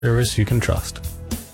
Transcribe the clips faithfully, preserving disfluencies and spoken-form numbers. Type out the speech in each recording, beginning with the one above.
Service you can trust.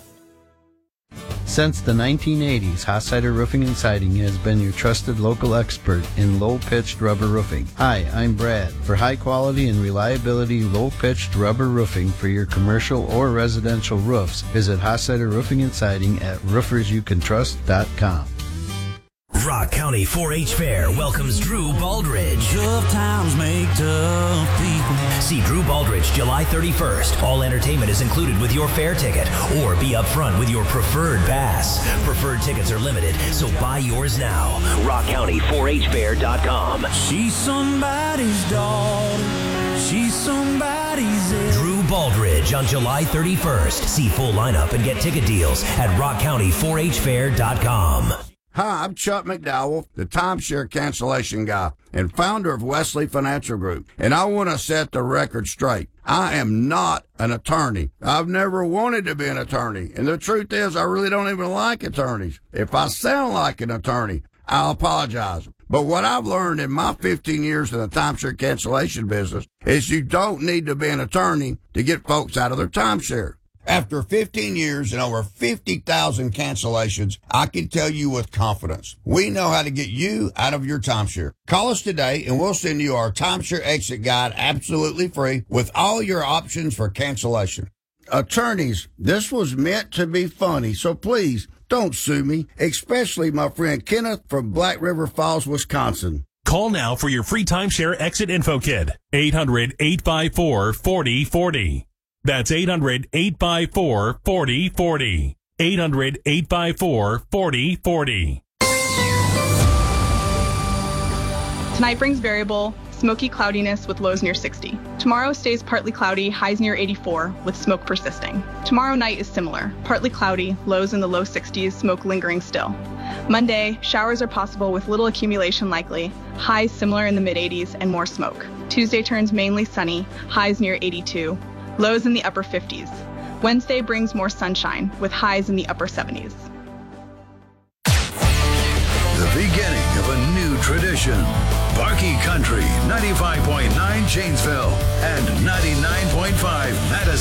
Since the nineteen eighties, Hossider Roofing and Siding has been your trusted local expert in low-pitched rubber roofing. Hi, I'm Brad. For high quality and reliability low-pitched rubber roofing for your commercial or residential roofs, visit Hossider Roofing and Siding at roofers you can trust dot com. Rock County four H Fair welcomes Drew Baldridge. Tough times make tough people. See Drew Baldridge July thirty-first. All entertainment is included with your fair ticket, or be upfront with your preferred pass. Preferred tickets are limited, so buy yours now. rock county four h fair dot com. She's somebody's daughter. She's somebody's heir. Drew Baldridge on July thirty-first. See full lineup and get ticket deals at rock county four h fair dot com. Hi, I'm Chuck McDowell, the timeshare cancellation guy and founder of Wesley Financial Group, and I want to set the record straight. I am not an attorney. I've never wanted to be an attorney, and the truth is I really don't even like attorneys. If I sound like an attorney, I'll apologize. But what I've learned in my fifteen years in the timeshare cancellation business is you don't need to be an attorney to get folks out of their timeshare. After fifteen years and over fifty thousand cancellations, I can tell you with confidence, we know how to get you out of your timeshare. Call us today and we'll send you our timeshare exit guide absolutely free with all your options for cancellation. Attorneys, this was meant to be funny, so please don't sue me, especially my friend Kenneth from Black River Falls, Wisconsin. Call now for your free timeshare exit info kit. eight hundred, eight five four, four oh four oh. That's eight hundred, eight five four, four oh four oh. eight hundred, eight five four, four oh four oh. Tonight brings variable, smoky cloudiness with lows near sixty. Tomorrow stays partly cloudy, highs near eighty-four, with smoke persisting. Tomorrow night is similar, partly cloudy, lows in the low sixties, smoke lingering still. Monday, showers are possible with little accumulation likely, highs similar in the mid eighties and more smoke. Tuesday turns mainly sunny, highs near eighty-two. Lows in the upper fifties. Wednesday brings more sunshine, with highs in the upper seventies. The beginning of a new tradition. Barkey Country, ninety-five point nine Janesville and ninety-nine point five Madison.